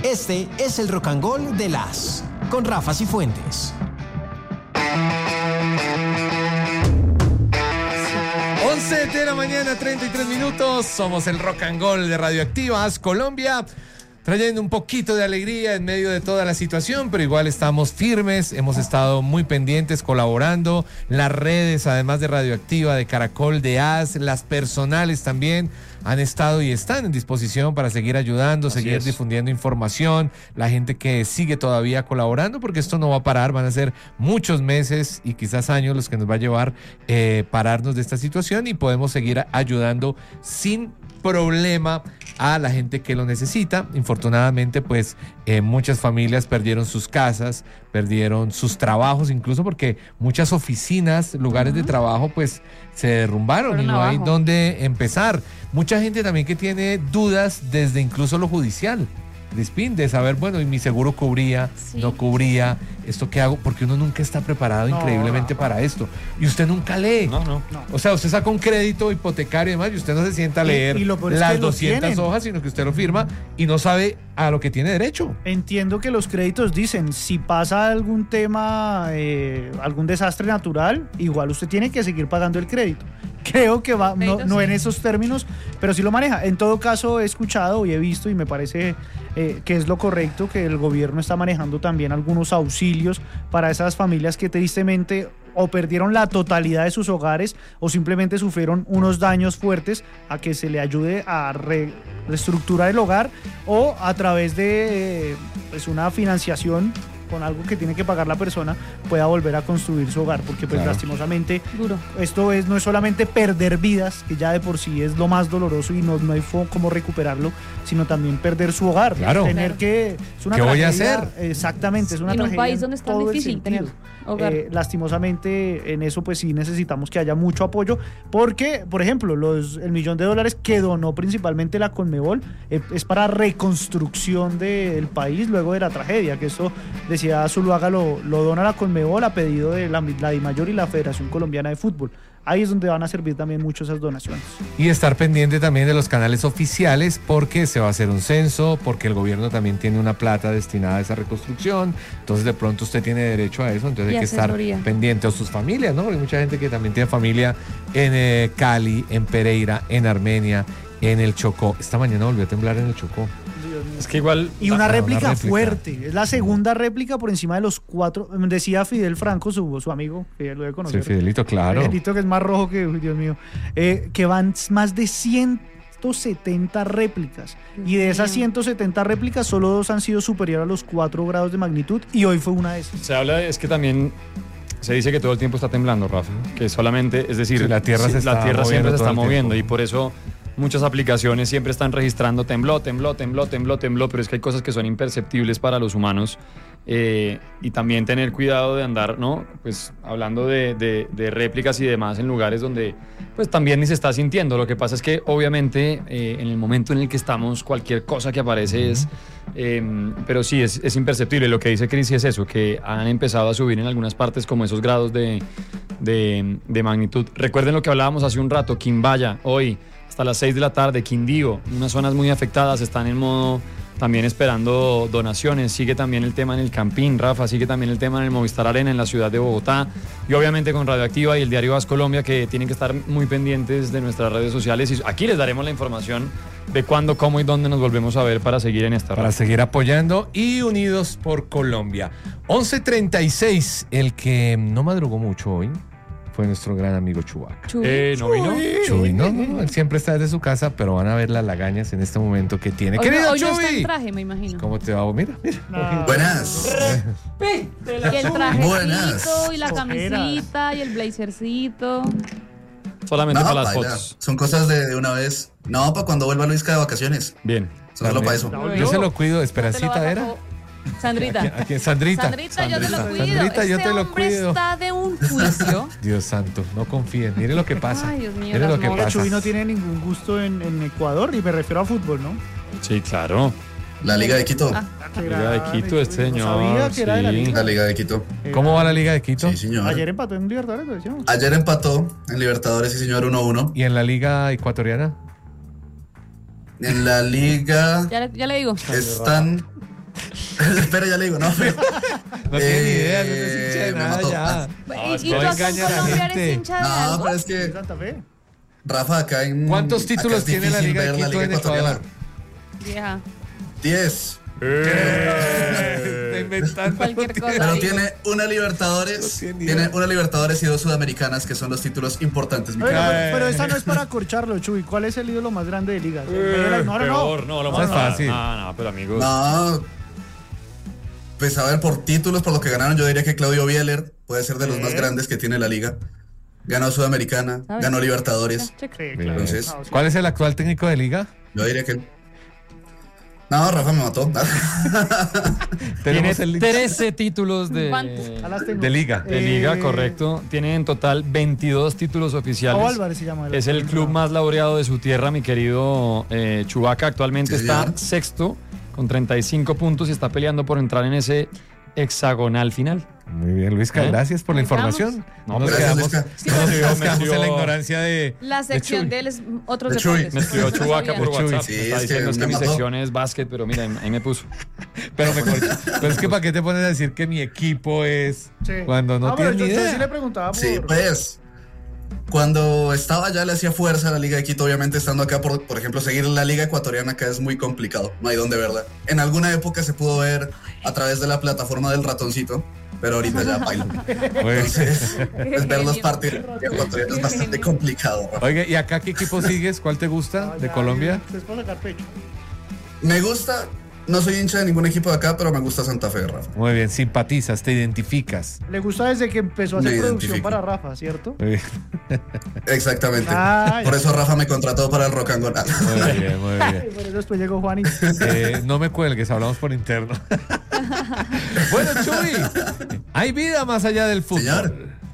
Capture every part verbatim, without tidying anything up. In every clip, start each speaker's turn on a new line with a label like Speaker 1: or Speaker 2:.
Speaker 1: Este es el Rock and Roll de las con Rafa Cifuentes.
Speaker 2: once de la mañana, treinta y tres minutos. Somos el Rock and Roll de Radioactivas Colombia, trayendo un poquito de alegría en medio de toda la situación, pero igual estamos firmes, hemos estado muy pendientes, colaborando. Las redes, además de Radioactiva, de Caracol, de A S, las personales también han estado y están en disposición para seguir ayudando, Así seguir es. difundiendo información. La gente que sigue todavía colaborando, porque esto no va a parar, van a ser muchos meses y quizás años los que nos va a llevar eh, pararnos de esta situación, y podemos seguir ayudando sin problema a la gente que lo necesita. Infortunadamente, pues eh, muchas familias perdieron sus casas, perdieron sus trabajos, incluso porque muchas oficinas, lugares uh-huh. de trabajo, pues se derrumbaron Fueron y no abajo. hay dónde empezar. Mucha gente también que tiene dudas desde incluso lo judicial, Crispín, de saber, bueno, y mi seguro cubría, sí. no cubría, ¿esto qué hago? Porque uno nunca está preparado no, increíblemente no, no. para esto. Y usted nunca lee.
Speaker 3: No, no, no.
Speaker 2: O sea, usted saca un crédito hipotecario y demás, y usted no se sienta a leer y, y las doscientas hojas, sino que usted lo firma y no sabe a lo que tiene derecho.
Speaker 4: Entiendo que los créditos dicen, si pasa algún tema, eh, algún desastre natural, igual usted tiene que seguir pagando el crédito. Creo que va, no, no en esos términos, pero sí lo maneja. En todo caso, he escuchado y he visto, y me parece eh, que es lo correcto, que el gobierno está manejando también algunos auxilios para esas familias que tristemente o perdieron la totalidad de sus hogares o simplemente sufrieron unos daños fuertes, a que se le ayude a re, reestructurar el hogar, o a través de eh, pues una financiación con algo que tiene que pagar la persona, pueda volver a construir su hogar, porque pues claro. lastimosamente Duro. esto es, no es solamente perder vidas, que ya de por sí es lo más doloroso y no, no hay cómo recuperarlo, sino también perder su hogar,
Speaker 2: claro.
Speaker 4: tener que es una
Speaker 2: ¿Qué
Speaker 4: tragedia,
Speaker 2: voy a hacer?
Speaker 4: Exactamente, es una
Speaker 5: en
Speaker 4: tragedia
Speaker 5: un país donde es tan difícil tener hogar.
Speaker 4: Eh, lastimosamente en eso pues sí necesitamos que haya mucho apoyo, porque por ejemplo los, el millón de dólares que donó principalmente la Conmebol eh, es para reconstrucción del país luego de la tragedia, que eso decía Zuluaga, lo, lo dona la Conmebol a pedido de la, la DIMAYOR y la Federación Colombiana de Fútbol. Ahí es donde van a servir también mucho esas donaciones.
Speaker 2: Y estar pendiente también de los canales oficiales, porque se va a hacer un censo, porque el gobierno también tiene una plata destinada a esa reconstrucción, entonces de pronto usted tiene derecho a eso, entonces hay que estar pendiente, o sus familias, ¿no? Hay mucha gente que también tiene familia en eh, Cali, en Pereira, en Armenia, en el Chocó. Esta mañana volvió a temblar en el Chocó.
Speaker 3: Es que igual...
Speaker 4: Y una, ah, réplica, una réplica fuerte. Es la segunda réplica por encima de los cuatro. Decía Fidel Franco, su, su amigo, que lo debe conocer.
Speaker 2: Sí, Fidelito, claro.
Speaker 4: Fidelito, que es más rojo que... Dios mío. Eh, que van más de ciento setenta réplicas. Y de esas ciento setenta réplicas, solo dos han sido superiores a los cuatro grados de magnitud. Y hoy fue una de esas.
Speaker 3: Se habla, es que también... Se dice que todo el tiempo está temblando, Rafa. Que solamente, es decir...
Speaker 2: Sí, la Tierra, se
Speaker 3: la
Speaker 2: está
Speaker 3: tierra siempre se está moviendo.
Speaker 2: Tiempo.
Speaker 3: Y por eso... Muchas aplicaciones siempre están registrando tembló, tembló, tembló, tembló, tembló, pero es que hay cosas que son imperceptibles para los humanos, eh, y también tener cuidado de andar, ¿no? Pues hablando de, de, de réplicas y demás en lugares donde pues también ni se está sintiendo. Lo que pasa es que obviamente eh, en el momento en el que estamos, cualquier cosa que aparece es, eh, pero sí, es, es imperceptible. Lo que dice Cris es eso, que han empezado a subir en algunas partes como esos grados de, de, de magnitud. Recuerden lo que hablábamos hace un rato, Quimbaya, hoy hasta las seis de la tarde, Quindío, unas zonas muy afectadas están en modo también esperando donaciones. Sigue también el tema en el Campín, Rafa, sigue también el tema en el Movistar Arena en la ciudad de Bogotá, y obviamente con Radioactiva y el diario A S Colombia, que tienen que estar muy pendientes de nuestras redes sociales, y aquí les daremos la información de cuándo, cómo y dónde nos volvemos a ver para seguir en esta
Speaker 2: para radio. Seguir apoyando y unidos por Colombia. once treinta y seis, el que no madrugó mucho hoy fue nuestro gran amigo Chubac.
Speaker 3: ¿Chuy? Eh, ¿No vino?
Speaker 2: Chuy, no, no, él siempre está desde su casa, pero van a ver las lagañas en este momento que tiene.
Speaker 5: Hoy,
Speaker 2: ¡Querido
Speaker 5: hoy
Speaker 2: Chuy!
Speaker 5: no está en traje, me imagino.
Speaker 2: ¿Cómo te va? Mira, mira.
Speaker 6: No. Buenas.
Speaker 5: Y el trajecito, y la camisita, y el blazercito.
Speaker 3: Solamente
Speaker 6: no,
Speaker 3: para las
Speaker 6: baila.
Speaker 3: fotos.
Speaker 6: Son cosas de, de una vez. No, para cuando vuelva Luisca de vacaciones.
Speaker 3: Bien.
Speaker 6: Solo para eso.
Speaker 2: Yo se lo cuido. Esperancita era.
Speaker 5: Sandrita.
Speaker 2: ¿A quién? Sandrita.
Speaker 5: Sandrita, yo te lo cuido.
Speaker 2: Sandrita, yo
Speaker 5: este
Speaker 2: te lo
Speaker 5: hombre
Speaker 2: cuido.
Speaker 5: Está de un juicio.
Speaker 2: Dios santo, no confíen. Mire lo que pasa.
Speaker 5: Ay, Dios mío.
Speaker 2: Mire lo que
Speaker 4: Ahora
Speaker 2: pasa.
Speaker 4: Chuy no tiene ningún gusto en, en Ecuador, y me refiero a fútbol, ¿no?
Speaker 3: Sí, claro.
Speaker 6: La Liga de Quito.
Speaker 5: Ah,
Speaker 3: La Liga de Quito, este señor.
Speaker 4: No sabía que era de la
Speaker 3: sí.
Speaker 4: Liga.
Speaker 6: La Liga de Quito.
Speaker 2: ¿Cómo va la Liga de Quito?
Speaker 6: Sí, señor.
Speaker 4: Ayer empató en Libertadores, lo decíamos.
Speaker 6: Ayer empató en Libertadores, sí, señor, uno uno.
Speaker 2: ¿Y en la Liga Ecuatoriana?
Speaker 6: En la Liga
Speaker 5: ya, le, ya le digo.
Speaker 6: están Espera, ya le digo, no. Pero,
Speaker 2: no tiene ni idea, no es hincha de nada ya.
Speaker 5: ¿Y, y tú acá en Colombia eres hincha de
Speaker 6: no,
Speaker 5: algo?
Speaker 6: No, pero es que
Speaker 4: Santa Fe.
Speaker 6: Rafa, acá en...
Speaker 2: ¿Cuántos títulos tiene la Liga de Quito en Ecuador?
Speaker 5: Vieja.
Speaker 6: Diez.
Speaker 2: Eh, Está inventando.
Speaker 5: Cualquier cosa.
Speaker 6: Pero
Speaker 5: digo.
Speaker 6: tiene una Libertadores,
Speaker 2: No tiene
Speaker 6: tiene
Speaker 2: idea.
Speaker 6: una Libertadores y dos Sudamericanas, que son los títulos importantes. mi
Speaker 4: Pero,
Speaker 6: querido.
Speaker 2: Eh.
Speaker 4: pero esta no es para acorcharlo, Chuy. ¿Cuál es el ídolo más grande de liga?
Speaker 3: Eh,
Speaker 4: no, no,
Speaker 3: peor, no, lo
Speaker 2: No
Speaker 3: más
Speaker 2: es fácil.
Speaker 3: No, no, pero amigos.
Speaker 6: No, pues a ver, por títulos, por lo que ganaron, yo diría que Claudio Bieler puede ser de los más grandes que tiene la liga. Ganó Sudamericana,
Speaker 5: ¿Sabes?
Speaker 6: ganó Libertadores.
Speaker 5: Checa.
Speaker 4: Sí, claro.
Speaker 6: Entonces,
Speaker 4: No, sí.
Speaker 2: ¿Cuál es el actual técnico de Liga?
Speaker 6: Yo diría que... No, Rafa me mató.
Speaker 3: Tiene
Speaker 2: Tenemos el
Speaker 3: trece títulos de,
Speaker 5: ¿Cuántos?
Speaker 4: A las tengo.
Speaker 2: de Liga.
Speaker 3: de liga,
Speaker 4: Eh,
Speaker 3: correcto. Tiene en total veintidós títulos oficiales.
Speaker 4: Pau Álvarez se llama.
Speaker 3: Es el club más laureado de su tierra, mi querido eh, Chubaca. Actualmente
Speaker 6: Sí,
Speaker 3: está
Speaker 6: señor.
Speaker 3: sexto con treinta y cinco puntos y está peleando por entrar en ese hexagonal final.
Speaker 2: Muy bien, Luisca,
Speaker 3: ¿Eh?
Speaker 2: gracias por la
Speaker 5: Ahí estamos.
Speaker 2: información.
Speaker 3: No,
Speaker 2: nos
Speaker 6: gracias,
Speaker 2: quedamos,
Speaker 6: Luisca.
Speaker 2: no nos
Speaker 3: me
Speaker 2: quedamos en
Speaker 3: escribió-
Speaker 2: la ignorancia de.
Speaker 5: La sección
Speaker 2: Chuy.
Speaker 5: de él es otros
Speaker 6: De Chuy.
Speaker 5: deportes.
Speaker 3: Me escribió
Speaker 5: No
Speaker 3: Chubaca
Speaker 5: sabía.
Speaker 3: por
Speaker 2: Chuy.
Speaker 3: WhatsApp.
Speaker 6: Sí,
Speaker 3: me está
Speaker 6: es que
Speaker 3: diciendo es que
Speaker 6: me
Speaker 3: mi
Speaker 6: mató.
Speaker 3: sección es básquet, pero mira, ahí me puso.
Speaker 2: Pero mejor. Pero es que ¿para qué te pones a decir que mi equipo es
Speaker 4: Sí.
Speaker 2: cuando no,
Speaker 4: pero
Speaker 2: tienes ni
Speaker 4: yo, yo
Speaker 2: idea?
Speaker 4: sí le preguntaba por...
Speaker 6: Sí, pues. Cuando estaba allá le hacía fuerza a la Liga de Quito, obviamente estando acá, por, por ejemplo, seguir la Liga Ecuatoriana acá es muy complicado, no hay dónde verla. En alguna época se pudo ver a través de la plataforma del ratoncito, pero ahorita ya baila. Entonces, pues, ver los partidos ecuatorianos es bastante complicado. Rafa.
Speaker 2: Oye, ¿y acá qué equipo sigues? ¿Cuál te gusta
Speaker 4: Ah,
Speaker 2: de
Speaker 4: ya,
Speaker 2: Colombia?
Speaker 4: Ustedes pueden sacar pecho.
Speaker 6: Me gusta, no soy hincha de ningún equipo de acá, pero me gusta Santa Fe, Rafa.
Speaker 2: Muy bien, simpatizas, te identificas.
Speaker 4: Le gusta desde que empezó a hacer
Speaker 6: Me
Speaker 4: producción
Speaker 6: identifico.
Speaker 4: para Rafa, ¿cierto?
Speaker 2: Muy bien,
Speaker 6: Exactamente.
Speaker 4: Ah,
Speaker 6: Por
Speaker 4: ya.
Speaker 6: eso Rafa me contrató para el Rock and Roll.
Speaker 2: muy bien, muy
Speaker 4: Y
Speaker 2: bien.
Speaker 4: por eso después llegó Juan y...
Speaker 2: Eh, no me cuelgues, hablamos por interno. Bueno, Chuy, hay vida más allá del fútbol.
Speaker 6: Señor.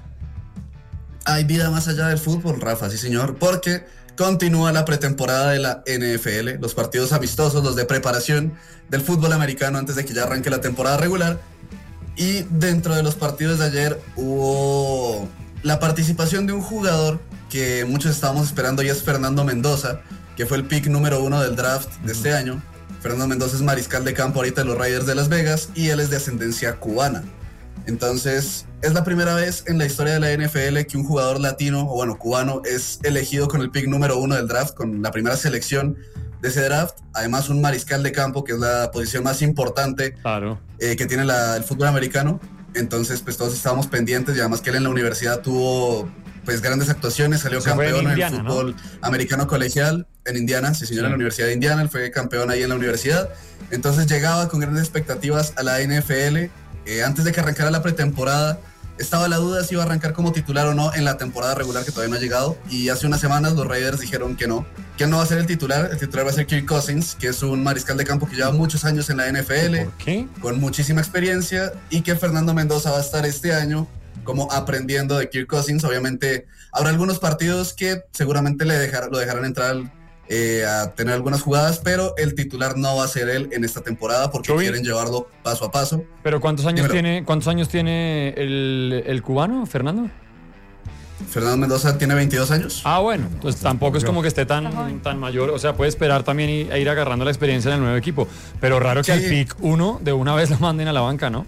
Speaker 6: Hay vida más allá del fútbol, Rafa, sí señor, porque continúa la pretemporada de la N F L, los partidos amistosos, los de preparación del fútbol americano antes de que ya arranque la temporada regular. Y dentro de los partidos de ayer hubo la participación de un jugador que muchos estábamos esperando y es Fernando Mendoza, que fue el pick número uno del draft de este año. Fernando Mendoza es mariscal de campo ahorita de los Raiders de Las Vegas y él es de ascendencia cubana. Entonces, es la primera vez en la historia de la N F L que un jugador latino, o bueno, cubano, es elegido con el pick número uno del draft, con la primera selección de ese draft. Además, un mariscal de campo, que es la posición más importante
Speaker 3: Claro.
Speaker 6: eh, que tiene la- el fútbol americano. Entonces, pues todos estábamos pendientes y además que él en la universidad tuvo pues grandes actuaciones, salió
Speaker 3: Se fue en
Speaker 6: campeón en,
Speaker 3: Indiana,
Speaker 6: el
Speaker 3: ¿no?
Speaker 6: fútbol americano colegial en Indiana, sí señor,
Speaker 3: Sí.
Speaker 6: en la Universidad de Indiana, él fue campeón ahí en la universidad. Entonces llegaba con grandes expectativas a la N F L. Eh, antes de que arrancara la pretemporada, estaba la duda si iba a arrancar como titular o no en la temporada regular que todavía no ha llegado. Y hace unas semanas los Raiders dijeron que no, que él no va a ser el titular. El titular va a ser Kirk Cousins, que es un mariscal de campo que lleva muchos años en la N F L,
Speaker 3: ¿Por qué?
Speaker 6: con muchísima experiencia, y que Fernando Mendoza va a estar este año como aprendiendo de Kirk Cousins. Obviamente habrá algunos partidos que seguramente le dejar, lo dejarán entrar eh, a tener algunas jugadas, pero el titular no va a ser él en esta temporada porque
Speaker 3: Chuy.
Speaker 6: quieren llevarlo paso a paso.
Speaker 3: ¿Pero cuántos años
Speaker 6: Dímelo.
Speaker 3: tiene cuántos años tiene el, el cubano, Fernando?
Speaker 6: Fernando Mendoza tiene veintidós años.
Speaker 3: Ah, bueno, pues tampoco es como que esté
Speaker 5: Está
Speaker 3: tan,
Speaker 5: joven.
Speaker 3: tan mayor. O sea, puede esperar también y- e ir agarrando la experiencia en el nuevo equipo. Pero raro que
Speaker 6: Sí.
Speaker 3: al pick uno de una vez lo manden a la banca, ¿no?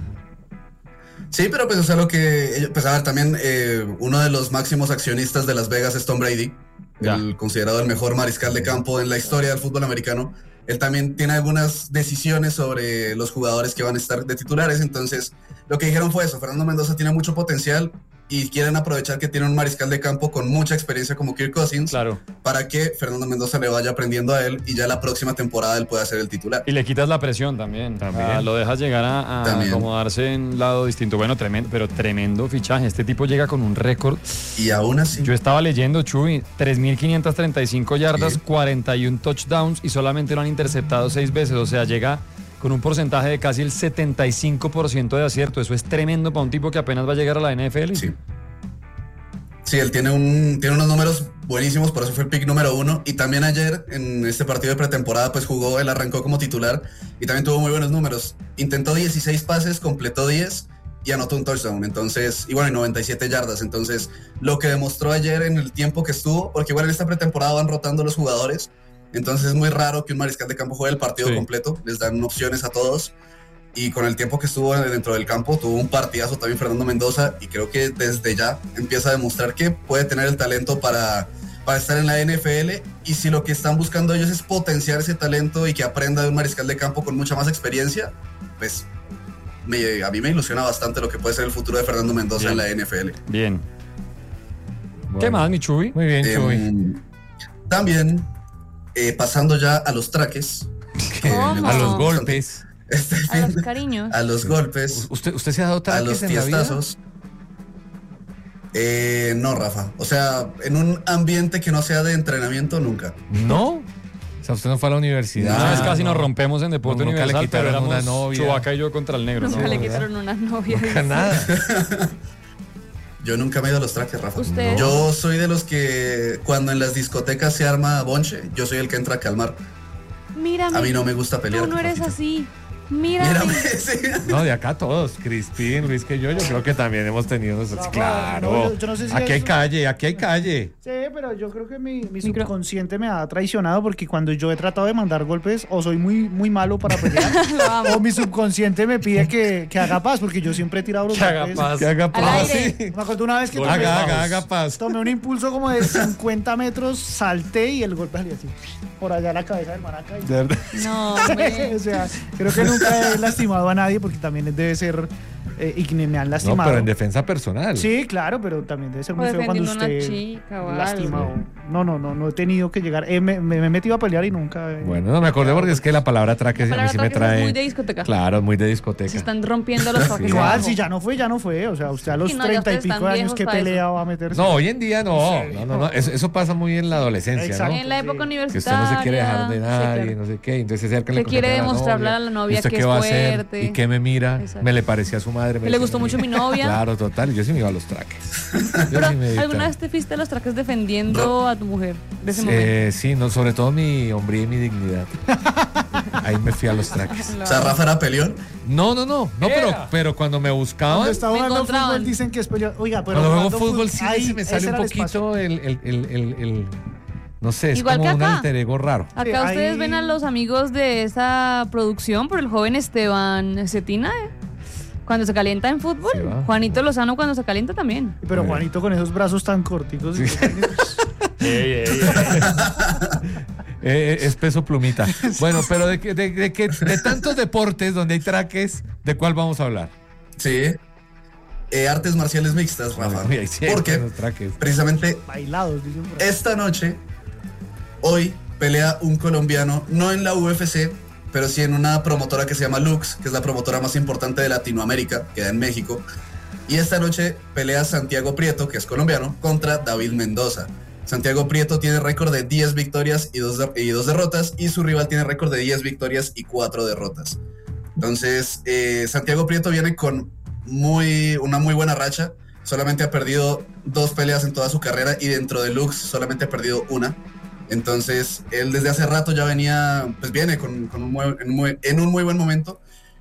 Speaker 6: Sí, pero pues o sea, lo que, pues a ver, también eh, uno de los máximos accionistas de Las Vegas es Tom Brady,
Speaker 3: Ya.
Speaker 6: el considerado el mejor mariscal de campo en la historia del fútbol americano. Él también tiene algunas decisiones sobre los jugadores que van a estar de titulares, entonces lo que dijeron fue eso: Fernando Mendoza tiene mucho potencial y quieren aprovechar que tiene un mariscal de campo con mucha experiencia como Kirk Cousins,
Speaker 3: Claro.
Speaker 6: para que Fernando Mendoza le vaya aprendiendo a él y ya la próxima temporada él pueda ser el titular.
Speaker 3: Y le quitas la presión también.
Speaker 2: También.
Speaker 3: Ah, lo dejas llegar a, a
Speaker 6: También.
Speaker 3: acomodarse en un lado distinto. Bueno, tremendo, pero tremendo fichaje. Este tipo llega con un récord.
Speaker 6: Y aún así,
Speaker 3: Yo estaba leyendo, Chuy, tres mil quinientas treinta y cinco yardas,
Speaker 6: Sí.
Speaker 3: cuarenta y uno touchdowns y solamente lo han interceptado seis veces. O sea, llega con un porcentaje de casi el setenta y cinco por ciento de acierto. Eso es tremendo para un tipo que apenas va a llegar a la N F L.
Speaker 6: sí. Sí, él tiene, un, tiene unos números buenísimos, por eso fue el pick número uno. Y también ayer, en este partido de pretemporada, pues jugó, él arrancó como titular y también tuvo muy buenos números. Intentó dieciséis pases, completó diez y anotó un touchdown. Entonces, y bueno, y noventa y siete yardas. Entonces, lo que demostró ayer en el tiempo que estuvo, porque igual en esta pretemporada van rotando los jugadores. Entonces, es muy raro que un mariscal de campo juegue el partido
Speaker 3: Sí.
Speaker 6: completo. Les dan opciones a todos. y con el tiempo que estuvo dentro del campo tuvo un partidazo también Fernando Mendoza, y creo que desde ya empieza a demostrar que puede tener el talento para, para estar en la N F L, y si lo que están buscando ellos es potenciar ese talento y que aprenda de un mariscal de campo con mucha más experiencia, pues me, a mí me ilusiona bastante lo que puede ser el futuro de Fernando Mendoza Bien. en la N F L.
Speaker 3: Bien.
Speaker 2: Bueno.
Speaker 3: ¿Qué más, mi Chuy?
Speaker 2: Muy bien,
Speaker 6: Eh,
Speaker 2: Chuy.
Speaker 6: también, eh, pasando ya a los traques. que
Speaker 5: ¿Cómo?
Speaker 6: me
Speaker 2: A
Speaker 6: gustan
Speaker 2: los
Speaker 6: bastante.
Speaker 2: golpes.
Speaker 6: Este
Speaker 5: A
Speaker 6: fin,
Speaker 5: los cariños.
Speaker 6: a los golpes,
Speaker 2: ¿Usted, usted se ha dado
Speaker 6: a
Speaker 2: traques
Speaker 6: los
Speaker 2: en la vida?
Speaker 6: fiestazos. Eh, no, Rafa. O sea, en un ambiente que no sea de entrenamiento, nunca.
Speaker 2: ¿No? O sea, usted no fue a la universidad.
Speaker 3: Una vez
Speaker 6: Ah,
Speaker 3: casi
Speaker 2: no.
Speaker 3: nos rompemos en Deporte
Speaker 2: Nunca le
Speaker 3: Universal, pero
Speaker 2: quitaron
Speaker 3: éramos
Speaker 2: una novia.
Speaker 3: Chewbacca y yo contra el negro.
Speaker 5: Nunca
Speaker 3: ¿no?
Speaker 5: le
Speaker 2: ¿verdad?
Speaker 5: quitaron una novia.
Speaker 2: Nunca nada.
Speaker 6: Yo nunca me he ido a los traques, Rafa.
Speaker 5: ¿Usted?
Speaker 6: Yo soy de los que cuando en las discotecas se arma bonche, yo soy el que entra a calmar.
Speaker 5: Mírame.
Speaker 6: A mí no me gusta pelear.
Speaker 5: Tú no eres
Speaker 6: Rafita.
Speaker 5: así. Mírame.
Speaker 6: Mírame, sí.
Speaker 2: No, de acá todos. Crispín, Luis, que yo, yo creo que también hemos tenido nuestros.
Speaker 4: No,
Speaker 2: Claro.
Speaker 4: no, yo- yo no sé si
Speaker 2: aquí hay
Speaker 4: eso-
Speaker 2: calle, aquí hay calle.
Speaker 4: Sí, pero yo creo que mi, mi
Speaker 5: Micro.
Speaker 4: subconsciente me ha traicionado porque cuando yo he tratado de mandar golpes o soy muy, muy malo para pelear
Speaker 5: Lo amo.
Speaker 4: o mi subconsciente me pide que, que haga paz porque yo siempre he tirado los
Speaker 3: Que haga
Speaker 4: golpes.
Speaker 3: paz.
Speaker 2: Que haga
Speaker 5: Al
Speaker 2: paz.
Speaker 5: aire.
Speaker 2: Sí.
Speaker 4: Me acuerdo una vez que
Speaker 3: Golpes
Speaker 4: tomé,
Speaker 2: Haga, haga,
Speaker 3: bajos.
Speaker 2: haga paz.
Speaker 4: tomé un impulso como de cincuenta metros, salté y el golpe salía así, por allá a la cabeza del maraca. Y...
Speaker 2: De verdad.
Speaker 5: No,
Speaker 4: o
Speaker 5: hombre.
Speaker 4: sea, creo que nunca he lastimado a nadie porque también debe ser eh, y que me han
Speaker 2: No,
Speaker 4: lastimado.
Speaker 2: pero en defensa personal.
Speaker 4: Sí, claro, pero también debe ser
Speaker 5: O
Speaker 4: muy feo cuando
Speaker 5: defendiendo a una
Speaker 4: usted
Speaker 5: chica o algo.
Speaker 4: lastima. o- No, no, no, no he tenido que llegar. Eh, me, me- me he metido a pelear y nunca. he-
Speaker 2: Bueno, no me acordé porque es que la palabra traque a mí
Speaker 5: Palabra
Speaker 2: sí me
Speaker 5: traques es
Speaker 2: trae.
Speaker 5: muy de discoteca.
Speaker 2: Claro, muy de
Speaker 5: Se
Speaker 2: discoteca.
Speaker 5: están rompiendo los traques.
Speaker 4: Igual,
Speaker 5: abajo.
Speaker 4: si ya no fue, ya no fue. O sea, usted a los
Speaker 5: Sí, no, ya
Speaker 4: treinta y
Speaker 5: ustedes
Speaker 4: pico
Speaker 5: están
Speaker 4: años,
Speaker 5: viejos
Speaker 4: ¿qué
Speaker 5: para
Speaker 4: pelea
Speaker 5: eso.
Speaker 4: va a meterse?
Speaker 2: No, hoy en día no.
Speaker 4: Sí.
Speaker 2: No, no, no. Eso, eso pasa muy en la adolescencia,
Speaker 4: Exacto.
Speaker 2: ¿no?
Speaker 5: En la época
Speaker 4: Sí.
Speaker 2: Que
Speaker 5: universitaria.
Speaker 2: usted no se quiere dejar de
Speaker 5: sí,
Speaker 2: nadie,
Speaker 5: claro.
Speaker 2: no sé qué. Entonces se acerca
Speaker 5: Que quiere demostrarle a la novia
Speaker 2: ¿Usted
Speaker 5: que
Speaker 2: qué
Speaker 5: es
Speaker 2: va a hacer?
Speaker 5: fuerte.
Speaker 2: ¿Y qué me mira?
Speaker 5: Exacto.
Speaker 2: Me le parecía a su madre. me
Speaker 5: Le
Speaker 2: decía
Speaker 5: gustó
Speaker 2: a mí.
Speaker 5: mucho mi novia.
Speaker 2: Claro, total. Y yo sí me iba a los traques. Yo
Speaker 5: Pero,
Speaker 2: sí me
Speaker 5: ¿alguna
Speaker 2: evitaba.
Speaker 5: vez te fuiste a los traques defendiendo a tu mujer de ese
Speaker 2: Eh, sí, no, sobre todo mi hombría y mi dignidad. Ahí me fui a los traques.
Speaker 5: momento?
Speaker 6: O sea, Rafa era peleón.
Speaker 2: No, no, no, no, pero,
Speaker 3: Era.
Speaker 2: pero cuando me buscaban,
Speaker 4: Cuando está
Speaker 5: Me
Speaker 4: jugando
Speaker 5: encontraban.
Speaker 4: fútbol dicen que es pelea. Oiga, pero
Speaker 2: cuando juego
Speaker 4: jugando
Speaker 2: fútbol sí
Speaker 4: ahí,
Speaker 2: se me
Speaker 4: ese
Speaker 2: sale un
Speaker 4: era el espacio.
Speaker 2: poquito el, el, el, el, el- no sé, es
Speaker 5: Igual
Speaker 2: como
Speaker 5: que
Speaker 2: un
Speaker 5: acá.
Speaker 2: alter ego raro.
Speaker 5: Acá
Speaker 4: Sí,
Speaker 5: ustedes
Speaker 4: ahí-
Speaker 5: ven a los amigos de esa producción por el joven Esteban Cetina, ¿eh? Cuando se calienta en fútbol.
Speaker 2: Sí, va.
Speaker 5: Juanito Lozano cuando se calienta también.
Speaker 4: Pero
Speaker 2: Muy bien.
Speaker 4: Juanito con esos brazos tan corticos.
Speaker 2: Sí.
Speaker 3: Ey, ey, ey.
Speaker 2: Eh, es peso plumita. Bueno, pero de, que- de, de, que- de tantos deportes donde hay traques, ¿de cuál vamos a hablar?
Speaker 6: Sí. Eh, artes marciales mixtas, Rafa.
Speaker 2: Uy, ahí sí,
Speaker 6: Porque
Speaker 2: los traques.
Speaker 6: precisamente
Speaker 4: Bailados, dicen por ahí.
Speaker 6: esta noche, hoy, pelea un colombiano, no en la U F C, pero sí en una promotora que se llama Lux, que es la promotora más importante de Latinoamérica, queda en México. Y esta noche pelea Santiago Prieto, que es colombiano, contra David Mendoza. Santiago Prieto tiene récord de diez victorias y dos, de- y dos derrotas, y su rival tiene récord de diez victorias y cuatro derrotas. Entonces, eh, Santiago Prieto viene con muy, una muy buena racha. Solamente ha perdido dos peleas en toda su carrera, y dentro de Lux solamente ha perdido una. Entonces, él desde hace rato ya venía, pues viene con, con un muy, en, un muy, en un muy buen momento.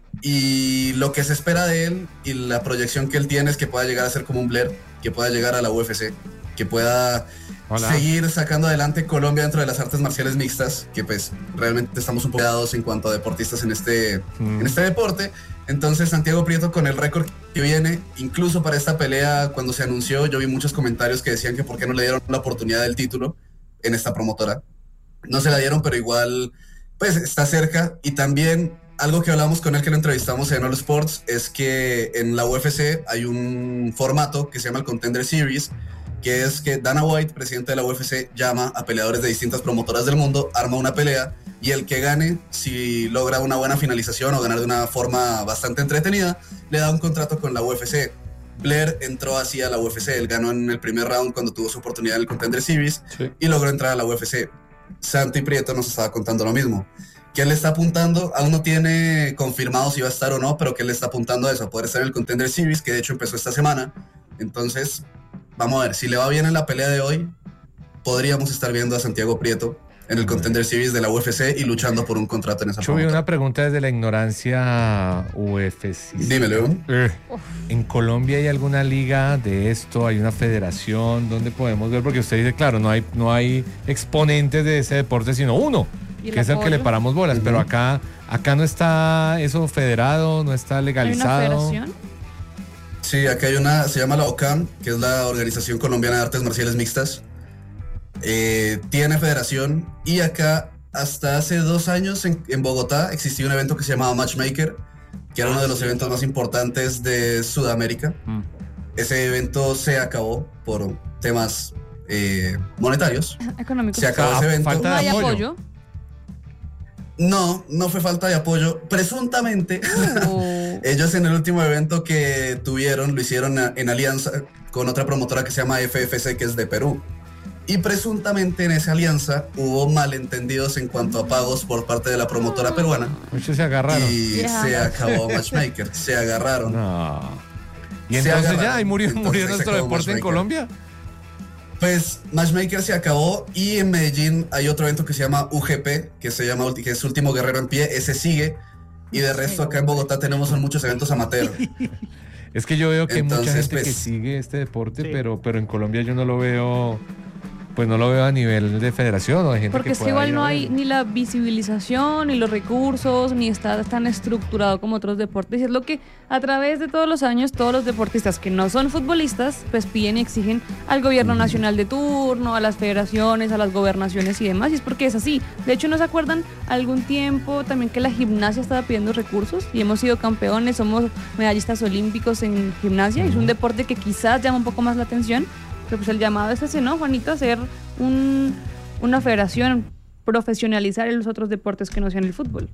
Speaker 6: Y lo que se espera de él y la proyección que él tiene es que pueda llegar a ser como un Blair, que pueda llegar a la U F C, que pueda
Speaker 2: Hola.
Speaker 6: seguir sacando adelante Colombia dentro de las artes marciales mixtas, que pues realmente estamos un poco dados en cuanto a deportistas en este,
Speaker 2: Mm.
Speaker 6: en este deporte. Entonces Santiago Prieto, con el récord que viene, incluso para esta pelea, cuando se anunció, yo vi muchos comentarios que decían que por qué no le dieron la oportunidad del título en esta promotora. No se la dieron, pero igual pues está cerca. Y también algo que hablamos con él, que lo entrevistamos en All Sports, es que en la U F C hay un formato que se llama el Contender Series, que es que Dana White, presidente de la U F C, llama a peleadores de distintas promotoras del mundo, arma una pelea, y el que gane, si logra una buena finalización o ganar de una forma bastante entretenida, le da un contrato con la U F C. Blair entró así a la U F C, él ganó en el primer round cuando tuvo su oportunidad en el Contender Series,
Speaker 3: Sí.
Speaker 6: y logró entrar a la U F C. Santi Prieto nos estaba contando lo mismo, que él le está apuntando, aún no tiene confirmado si va a estar o no, pero que él le está apuntando a eso, a poder estar en el Contender Series, que de hecho empezó esta semana. Entonces, vamos a ver, si le va bien en la pelea de hoy, podríamos estar viendo a Santiago Prieto en el Contender Series de la U F C y luchando por un contrato en esa
Speaker 2: Chuy,
Speaker 6: promotora.
Speaker 2: una pregunta desde la ignorancia U F C.
Speaker 6: Dime, León.
Speaker 2: Eh, ¿En Colombia hay alguna liga de esto? ¿Hay una federación? ¿Dónde podemos ver? Porque usted dice, claro, no hay, no hay exponentes de ese deporte, sino uno.
Speaker 5: Y el
Speaker 2: que es el que le
Speaker 5: apoyo.
Speaker 2: paramos bolas, pero acá, acá no está eso federado, no está
Speaker 5: ¿Hay una
Speaker 2: legalizado.
Speaker 5: federación?
Speaker 6: Sí, acá hay una, se llama la O C A M, que es la Organización Colombiana de Artes Marciales Mixtas. Eh, tiene federación y acá hasta hace dos años en, en Bogotá existía un evento que se llamaba Matchmaker, que era uno de los eventos más importantes de Sudamérica.
Speaker 3: Mm.
Speaker 6: Ese evento se acabó por temas eh, monetarios.
Speaker 5: Económicos.
Speaker 6: Se acabó
Speaker 2: Ah,
Speaker 6: ese evento.
Speaker 2: falta
Speaker 5: No
Speaker 2: de
Speaker 5: hay
Speaker 2: apoyo.
Speaker 5: apoyo.
Speaker 6: No, no fue falta de apoyo. Presuntamente,
Speaker 5: O-
Speaker 6: ellos en el último evento que tuvieron lo hicieron a- en alianza con otra promotora que se llama F F C, que es de Perú. Y presuntamente en esa alianza hubo malentendidos en cuanto a pagos por parte de la promotora peruana.
Speaker 2: Muchos se agarraron.
Speaker 6: Y
Speaker 5: Ya.
Speaker 6: se acabó Matchmaker, se agarraron.
Speaker 2: No. Y
Speaker 6: Se
Speaker 2: entonces
Speaker 6: agarraron.
Speaker 2: ya, ahí murió,
Speaker 6: Entonces
Speaker 2: murió
Speaker 6: se
Speaker 2: nuestro
Speaker 6: acabó
Speaker 2: deporte en
Speaker 6: Matchmaker.
Speaker 2: Colombia.
Speaker 6: Pues Matchmaker se acabó y en Medellín hay otro evento que se llama U G P, que se llama que es Último Guerrero en Pie, ese sigue. Y de resto acá en Bogotá tenemos son muchos eventos amateur.
Speaker 2: Es que yo veo que hay mucha
Speaker 6: Entonces,
Speaker 2: gente que
Speaker 6: pues,
Speaker 2: sigue este deporte,
Speaker 4: sí.
Speaker 2: pero, pero en Colombia yo no lo veo, pues no lo veo a nivel de federación o de gente
Speaker 5: Porque
Speaker 2: que
Speaker 5: es que
Speaker 2: pueda
Speaker 5: igual
Speaker 2: ir a
Speaker 5: no
Speaker 2: ver.
Speaker 5: hay ni la visibilización, ni los recursos, ni está tan estructurado como otros deportes. Y es lo que a través de todos los años, todos los deportistas que no son futbolistas, pues piden y exigen al gobierno nacional de turno, a las federaciones, a las gobernaciones y demás. Y es porque es así. De hecho, ¿no se acuerdan algún tiempo también que la gimnasia estaba pidiendo recursos? Y hemos sido campeones, somos medallistas olímpicos en gimnasia. Y es un deporte que quizás llama un poco más la atención. Pero pues el llamado es ese, ¿no, Juanito? Hacer un, una federación, profesionalizar en los otros deportes que no sean el fútbol.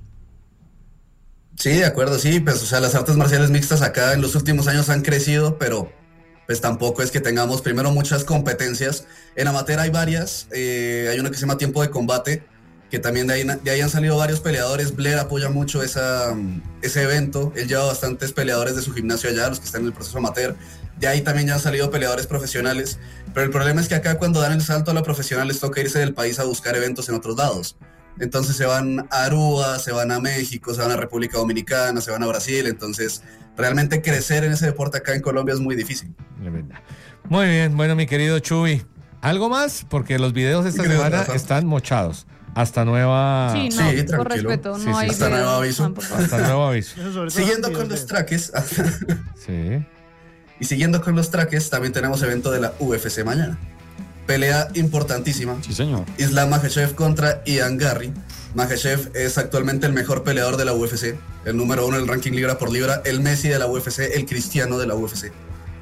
Speaker 6: Sí, de acuerdo, sí, pues o sea, las artes marciales mixtas acá en los últimos años han crecido, pero pues tampoco es que tengamos primero muchas competencias. En amateur hay varias, eh, hay una que se llama Tiempo de Combate, que también de ahí, de ahí han salido varios peleadores. Blair apoya mucho esa, ese evento, él lleva bastantes peleadores de su gimnasio allá, los que están en el proceso amateur. De ahí también ya han salido peleadores profesionales, pero el problema es que acá cuando dan el salto a la profesional les toca irse del país a buscar eventos en otros lados. Entonces se van a Aruba, se van a México, se van a República Dominicana, se van a Brasil. Entonces realmente crecer en ese deporte acá en Colombia es muy difícil.
Speaker 2: Es verdad. Muy bien, bueno, mi querido Chuy. ¿Algo más? Porque los videos esta
Speaker 6: Creo,
Speaker 2: semana
Speaker 6: Rafa.
Speaker 2: están mochados. Hasta nueva...
Speaker 5: Sí, no,
Speaker 6: sí,
Speaker 5: por
Speaker 6: tranquilo.
Speaker 5: respeto,
Speaker 2: Sí,
Speaker 5: no
Speaker 2: sí,
Speaker 5: hay
Speaker 6: hasta
Speaker 5: videos
Speaker 6: nuevo aviso.
Speaker 5: tampoco.
Speaker 2: Hasta nuevo aviso.
Speaker 4: Eso sobre todo
Speaker 6: Siguiendo
Speaker 4: los
Speaker 6: con
Speaker 4: videos
Speaker 6: los
Speaker 4: de-
Speaker 6: traques,
Speaker 2: Sí.
Speaker 6: y siguiendo con los traques, también tenemos evento de la U F C mañana. Pelea importantísima.
Speaker 3: Sí, señor.
Speaker 6: Islam Makhachev contra Ian Garry. Makhachev es actualmente el mejor peleador de la U F C, el número uno en el ranking libra por libra, el Messi de la U F C, el Cristiano de la U F C.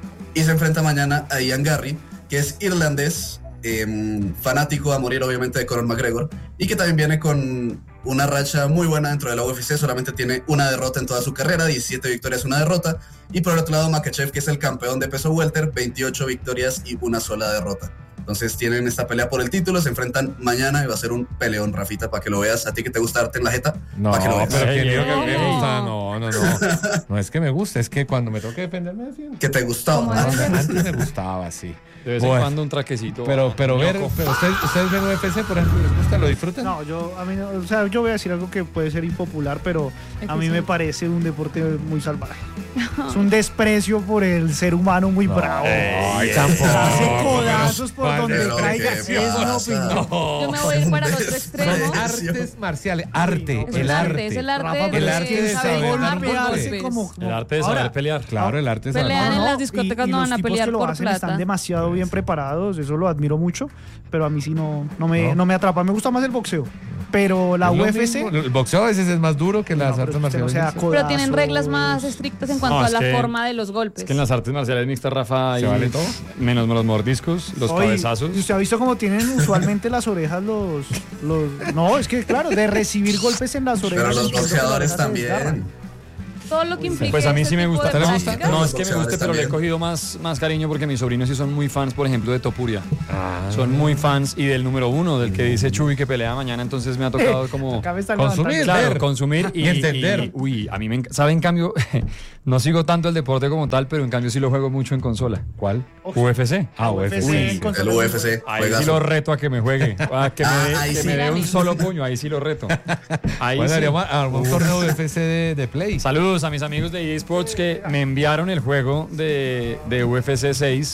Speaker 6: Y se enfrenta mañana a Ian Garry, que es irlandés, eh, fanático a morir obviamente de Conor McGregor, y que también viene con una racha muy buena dentro de la U F C, solamente tiene una derrota en toda su carrera, diecisiete victorias, una derrota. Y por el otro lado Makhachev, que es el campeón de peso welter, veintiocho victorias y una sola derrota. Entonces tienen esta pelea por el título, se enfrentan mañana y va a ser un peleón, Rafita, para que lo veas. A ti que te gusta darte en la jeta,
Speaker 2: No,
Speaker 6: para que lo veas.
Speaker 2: pero ¿quién
Speaker 3: Ey,
Speaker 2: dijo que
Speaker 5: ey,
Speaker 2: me
Speaker 5: ey.
Speaker 2: gusta? No, no, no. No es que me guste, es que cuando me toque defenderme defiendo.
Speaker 6: Que te gustaba.
Speaker 5: ¿Cómo
Speaker 6: ¿no?
Speaker 5: es?
Speaker 2: Antes me gustaba, sí.
Speaker 3: De vez
Speaker 2: Bueno.
Speaker 3: en cuando un traquecito.
Speaker 2: Pero, pero ver,
Speaker 3: ñoco.
Speaker 2: pero ustedes, ustedes ven U F C, por ejemplo, ¿les gusta? ¿Lo disfrutan?
Speaker 4: No, yo a mí no- o sea, yo voy a decir algo que puede ser impopular, pero a mí me parece un deporte muy salvaje. Es un desprecio por el ser humano muy bravo.
Speaker 2: Ay, tampoco.
Speaker 4: Hace
Speaker 2: pero-
Speaker 4: codazos por
Speaker 2: Vale,
Speaker 4: donde
Speaker 6: pero
Speaker 4: caiga.
Speaker 6: ¿qué
Speaker 4: Sí, es una
Speaker 6: pasa?
Speaker 4: opinión.
Speaker 5: Yo me voy a ir para el otro extremo.
Speaker 2: Son artes marciales, arte,
Speaker 5: Es
Speaker 2: el
Speaker 5: el
Speaker 2: arte.
Speaker 5: arte, es el arte.
Speaker 4: Rafa,
Speaker 5: de-
Speaker 4: pero
Speaker 2: el arte de
Speaker 5: saber
Speaker 2: saber dar
Speaker 5: golpearse
Speaker 2: golpes.
Speaker 4: como-
Speaker 3: El arte de
Speaker 4: Ahora,
Speaker 3: saber pelear.
Speaker 2: Claro, el arte es
Speaker 5: Pelean
Speaker 2: saber.
Speaker 5: en
Speaker 4: No,
Speaker 5: las
Speaker 4: no,
Speaker 5: discotecas
Speaker 4: y- y
Speaker 5: no
Speaker 4: los
Speaker 5: van a
Speaker 4: tipos
Speaker 5: pelear
Speaker 4: que lo
Speaker 5: por
Speaker 4: hacen
Speaker 5: plata.
Speaker 4: Están demasiado bien preparados, eso lo admiro mucho, pero a mí sí no, no, me,
Speaker 2: No.
Speaker 4: no me atrapa. Me gusta más el boxeo, pero la
Speaker 2: Es lo
Speaker 4: U F C...
Speaker 2: mismo, el boxeo a veces es más duro que las
Speaker 4: No, pero
Speaker 2: artes
Speaker 4: usted no
Speaker 2: marciales.
Speaker 4: sea
Speaker 2: mixtas.
Speaker 5: Pero tienen
Speaker 4: codazos.
Speaker 5: reglas más estrictas en cuanto
Speaker 3: No,
Speaker 5: a
Speaker 3: es
Speaker 5: la
Speaker 3: que-
Speaker 5: forma de los golpes.
Speaker 3: Es que en las artes marciales mixtas, Rafa, hay
Speaker 2: ¿Se vale todo?
Speaker 3: menos los mordiscos, los
Speaker 4: Oye,
Speaker 3: cabezazos.
Speaker 4: ¿y usted ha visto cómo tienen usualmente las orejas los, los... No, es que claro, de recibir golpes en las orejas...
Speaker 6: Pero los
Speaker 4: entiendo que las
Speaker 6: boxeadores
Speaker 4: orejas se desgarran.
Speaker 6: también.
Speaker 5: Todo lo que implica.
Speaker 3: Pues a mí
Speaker 5: ese
Speaker 3: sí me
Speaker 5: tipo
Speaker 3: gusta.
Speaker 5: de
Speaker 2: ¿Te le gusta?
Speaker 5: prácticas.
Speaker 3: No es que me
Speaker 6: Boxeadores
Speaker 3: guste, pero le he
Speaker 6: también.
Speaker 3: cogido más, más cariño porque mis sobrinos sí son muy fans, por ejemplo, de Topuria.
Speaker 2: Ah.
Speaker 3: Son muy fans y del número uno, del que dice Chuy que pelea mañana, entonces me ha tocado como...
Speaker 4: Acá me están
Speaker 2: Consumir,
Speaker 4: levantando.
Speaker 3: Claro,
Speaker 2: ver.
Speaker 3: consumir y,
Speaker 2: Y entender.
Speaker 3: y- uy, a mí me enc- sabe, en cambio, no sigo tanto el deporte como tal, pero en cambio sí lo juego mucho en consola.
Speaker 2: ¿Cuál?
Speaker 3: U F C.
Speaker 2: Ah,
Speaker 4: U F C
Speaker 2: Uy,
Speaker 4: en consolas
Speaker 6: El U
Speaker 4: de-
Speaker 6: F C,
Speaker 3: Ahí sí
Speaker 6: juegazo.
Speaker 3: lo reto a que me juegue, a que me
Speaker 6: Ah,
Speaker 3: dé,
Speaker 6: ahí
Speaker 3: que
Speaker 6: sí.
Speaker 3: me dé un solo puño, ahí sí lo reto. Ahí
Speaker 2: Bueno,
Speaker 3: sí.
Speaker 2: haríamos armar un torneo de U F C de, de Play.
Speaker 3: Saludos a mis amigos de eSports que me enviaron el juego de, de U F C seis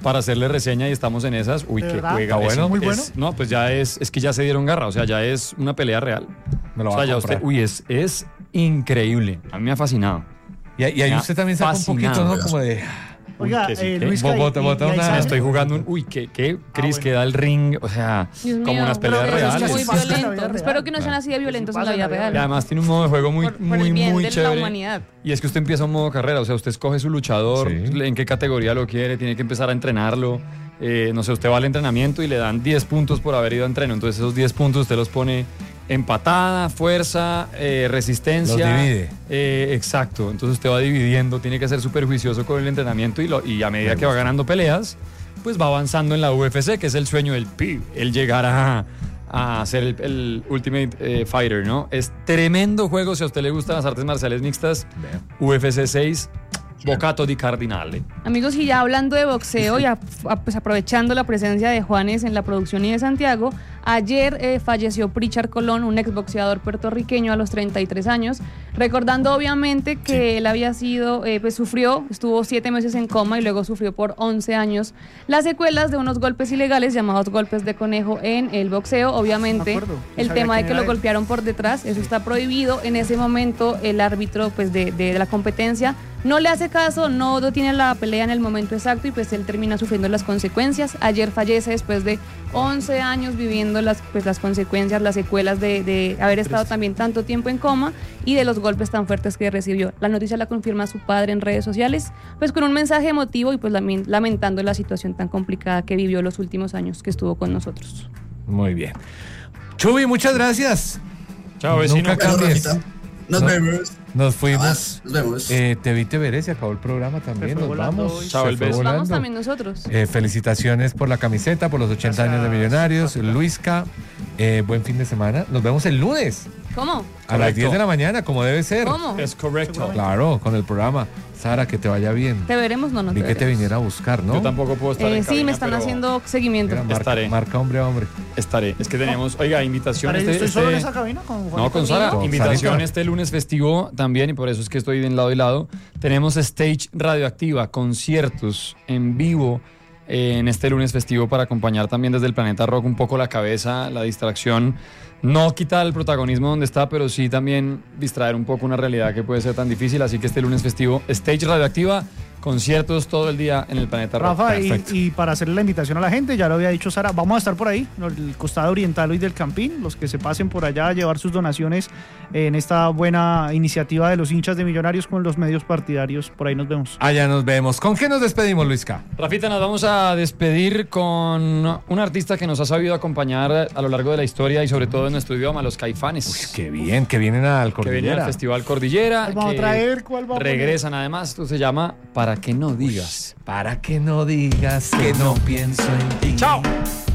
Speaker 3: para hacerle reseña y estamos en esas. Uy,
Speaker 4: ¿De
Speaker 3: qué
Speaker 4: verdad?
Speaker 3: juega.
Speaker 2: ¿Está bueno?
Speaker 3: Es-
Speaker 4: Muy
Speaker 3: es-
Speaker 4: bueno.
Speaker 3: No, pues ya es, es que ya se dieron garra, o sea, ya es una pelea real.
Speaker 2: Me lo
Speaker 3: O
Speaker 2: va
Speaker 3: sea,
Speaker 2: a
Speaker 3: ya
Speaker 2: comprar.
Speaker 3: usted, uy, es, es increíble. A mí me ha fascinado.
Speaker 2: Y, y ahí
Speaker 3: Me ha
Speaker 2: usted también saca un poquito,
Speaker 3: fascinado.
Speaker 2: ¿no? Como de...
Speaker 4: Oiga,
Speaker 3: que sí,
Speaker 4: eh,
Speaker 3: que-
Speaker 4: Luis,
Speaker 2: Bo-
Speaker 4: ¿y-
Speaker 2: bota-
Speaker 4: y-
Speaker 2: bota
Speaker 4: y hay
Speaker 2: una-
Speaker 4: sangre?
Speaker 3: Estoy jugando un. Uy, ¿qué, qué Chris,
Speaker 4: bueno.
Speaker 3: que da el ring? O sea,
Speaker 5: Dios
Speaker 3: como
Speaker 5: mío,
Speaker 3: unas peleas
Speaker 5: pero eso es
Speaker 3: reales.
Speaker 5: muy
Speaker 4: Pasa en la vida
Speaker 5: violento.
Speaker 4: real.
Speaker 5: Espero que no sean así de violentos en la
Speaker 4: pasa en
Speaker 5: vida
Speaker 4: la vida
Speaker 5: real.
Speaker 3: Y además tiene un modo de juego muy,
Speaker 5: Por- por
Speaker 3: muy,
Speaker 5: el bien
Speaker 3: muy
Speaker 5: de la
Speaker 3: chévere.
Speaker 5: humanidad.
Speaker 3: Y es que usted empieza un modo carrera, o sea, usted escoge su luchador,
Speaker 2: Sí.
Speaker 3: en qué categoría lo quiere, tiene que empezar a entrenarlo. Eh, no sé, usted va al entrenamiento y le dan diez puntos por haber ido a entreno. Entonces esos diez puntos usted los pone en patada, fuerza, eh, resistencia.
Speaker 2: Los divide.
Speaker 3: Eh, exacto. Entonces usted va dividiendo, tiene que ser súper juicioso con el entrenamiento y, lo, y a medida que va ganando peleas, pues va avanzando en la U F C, que es el sueño del pibe, el llegar a, a ser el, el Ultimate eh, Fighter, ¿no? Es tremendo juego si a usted le gustan las artes marciales mixtas. U F C seis, Bocato di Cardinale.
Speaker 5: Amigos, y ya hablando de boxeo y a- a- pues aprovechando la presencia de Juanes en la producción y de Santiago, ayer eh, falleció Pritchard Colón, un exboxeador puertorriqueño a los treinta y tres años, recordando obviamente que él había sido, eh, pues sufrió, estuvo siete meses en coma y luego sufrió por once años las secuelas de unos golpes ilegales llamados golpes de conejo en el boxeo. Obviamente,
Speaker 4: Me acuerdo, no
Speaker 5: el
Speaker 4: sabía
Speaker 5: tema de
Speaker 4: quién
Speaker 5: que
Speaker 4: era
Speaker 5: lo
Speaker 4: él.
Speaker 5: golpearon por detrás, eso está prohibido. En ese momento el árbitro pues de, de la competencia no le hace caso, no detiene la pelea en el momento exacto y pues él termina sufriendo las consecuencias. Ayer fallece después de once años viviendo las, pues, las consecuencias, las secuelas de, de haber estado también tanto tiempo en coma y de los golpes tan fuertes que recibió. La noticia la confirma su padre en redes sociales, pues con un mensaje emotivo y pues lamen- lamentando la situación tan complicada que vivió los últimos años que estuvo con nosotros.
Speaker 2: Muy bien. Chubi, muchas gracias.
Speaker 3: Chao, vecino.
Speaker 2: Nunca
Speaker 6: Bueno,
Speaker 2: cambies.
Speaker 6: Rafita, nos
Speaker 2: No.
Speaker 6: vemos.
Speaker 2: Nos fuimos.
Speaker 6: Jamás. Nos vemos.
Speaker 2: Eh, te vi, te veré, se acabó el programa también.
Speaker 4: Se fue
Speaker 2: Nos
Speaker 4: volando
Speaker 2: vamos.
Speaker 4: hoy.
Speaker 3: Chao,
Speaker 2: Se
Speaker 3: el
Speaker 2: fue
Speaker 3: beso.
Speaker 2: volando.
Speaker 5: Vamos también nosotros.
Speaker 2: Eh, felicitaciones por la camiseta, por los ochenta
Speaker 4: Gracias,
Speaker 2: años de Millonarios.
Speaker 4: Rafita.
Speaker 2: Luisca, eh, buen fin de semana. Nos vemos el lunes
Speaker 5: ¿Cómo?
Speaker 2: a las
Speaker 3: Correcto.
Speaker 2: diez de la mañana, como debe ser.
Speaker 5: ¿Cómo?
Speaker 3: Es correcto.
Speaker 2: Claro, con el programa. Sara, que te vaya bien.
Speaker 5: Te veremos, no, no
Speaker 2: Vi
Speaker 5: te
Speaker 2: que te
Speaker 5: veremos.
Speaker 2: viniera a buscar, ¿no?
Speaker 3: Yo tampoco puedo estar
Speaker 5: Eh,
Speaker 3: en
Speaker 5: sí,
Speaker 3: cabina,
Speaker 5: me están
Speaker 3: pero
Speaker 5: haciendo seguimiento.
Speaker 2: Mira, marca,
Speaker 3: Estaré.
Speaker 2: marca hombre a hombre.
Speaker 3: Estaré. Es que tenemos, oiga, invitación.
Speaker 4: ¿Estaré-
Speaker 3: Este,
Speaker 4: ¿Estoy solo en
Speaker 3: este-
Speaker 4: esa cabina con Juanito?
Speaker 3: No, con Sara.
Speaker 2: Con
Speaker 3: Invitación
Speaker 2: Sarita.
Speaker 3: este lunes festivo también, y por eso es que estoy de lado y lado. Tenemos Stage Radioactiva, conciertos en vivo eh, en este lunes festivo para acompañar también desde el Planeta Rock un poco la cabeza, la distracción. No quitar el protagonismo donde está, pero sí también distraer un poco una realidad que puede ser tan difícil. Así que este lunes festivo, Stage Radioactiva, conciertos todo el día en el Planeta Rock.
Speaker 4: Rafa, y,
Speaker 2: Perfecto.
Speaker 4: y para hacerle la invitación a la gente, ya lo había dicho Sara, vamos a estar por ahí, en el costado oriental hoy del Campín, los que se pasen por allá a llevar sus donaciones en esta buena iniciativa de los hinchas de Millonarios con los medios partidarios, por ahí nos vemos.
Speaker 2: Allá nos vemos. ¿Con qué nos despedimos, Luisca?
Speaker 3: Rafita, nos vamos a despedir con un artista que nos ha sabido acompañar a lo largo de la historia y sobre todo en nuestro idioma, los Caifanes.
Speaker 2: Qué bien, que vienen al
Speaker 3: Que venía al
Speaker 2: Cordillera.
Speaker 3: Festival Cordillera.
Speaker 4: ¿Cuál vamos a
Speaker 3: que
Speaker 4: traer? ¿Cuál vamos a poner?
Speaker 3: regresan además. Esto se llama Para que no digas.
Speaker 2: Para que no digas que no pienso en ti.
Speaker 3: Chao.